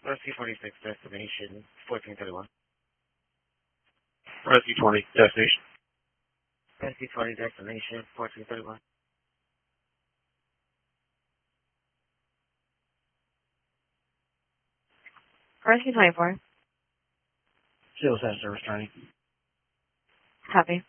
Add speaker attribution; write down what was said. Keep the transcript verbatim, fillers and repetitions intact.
Speaker 1: Rescue forty-six, destination fourteen thirty-one.
Speaker 2: Rescue twenty, destination.
Speaker 1: Rescue twenty, destination fourteen thirty-one.
Speaker 3: Rescue twenty-four.
Speaker 2: Civil Service training.
Speaker 3: Copy.